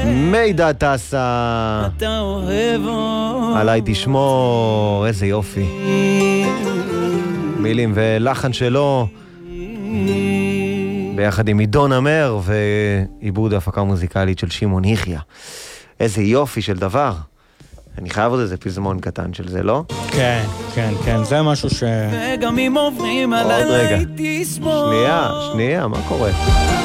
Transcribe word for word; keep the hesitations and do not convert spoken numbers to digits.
מידע טסה. אתה אוהב אותי. עליי תשמור, איזה יופי. מילים ולחן שלו, ביחד עם עידון אמר, ועיבוד הפקה מוזיקלית של שמעון יחיא. איזה יופי של דבר. אני חייב עוד איזה פזמון קטן של זה, לא? כן, כן, כן, זה משהו ש... וגם אם עוברים עוד עליי רגע. תשמור. שנייה, שנייה, מה קורה?